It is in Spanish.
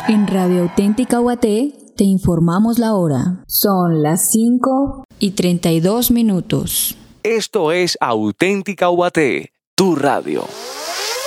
En Radio Auténtica Ubaté te informamos la hora. Son las 5:32. Esto es Auténtica Ubaté, tu radio.